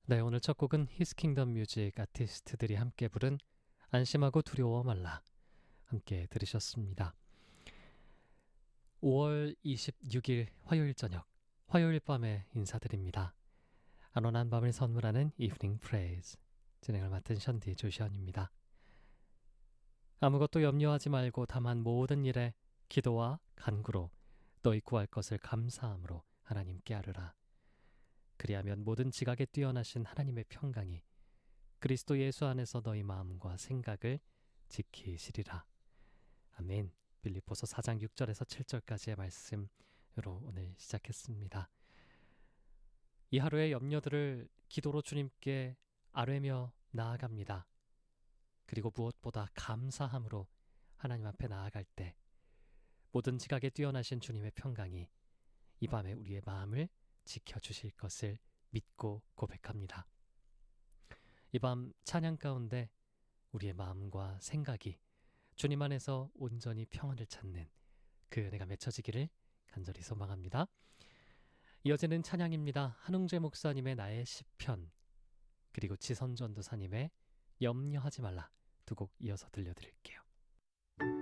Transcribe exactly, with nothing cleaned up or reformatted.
네, 오늘 첫 곡은 히스킹덤 뮤직 아티스트들이 함께 부른 안심하고 두려워 말라 함께 들으셨습니다. 오월 이십육일 화요일 저녁, 화요일 밤에 인사드립니다. 안온한 밤을 선물하는 이브닝 프레이즈, 진행을 맡은 션디 조시언입니다. 아무것도 염려하지 말고 다만 모든 일에 기도와 간구로 너희 구할 것을 감사함으로 하나님께 아뢰라. 그리하면 모든 지각에 뛰어나신 하나님의 평강이 그리스도 예수 안에서 너희 마음과 생각을 지키시리라. 아멘. 빌립보서 사 장 육 절에서 칠 절까지의 말씀으로 오늘 시작했습니다. 이 하루의 염려들을 기도로 주님께 아뢰며 나아갑니다. 그리고 무엇보다 감사함으로 하나님 앞에 나아갈 때 모든 지각에 뛰어나신 주님의 평강이 이 밤에 우리의 마음을 지켜주실 것을 믿고 고백합니다. 이 밤 찬양 가운데 우리의 마음과 생각이 주님 안에서 온전히 평안을 찾는 그 은혜가 맺혀지기를 간절히 소망합니다. 이어지는 찬양입니다. 한웅재 목사님의 나의 시편, 그리고 지선 전도사님의 염려하지 말라, 두 곡 이어서 들려드릴게요.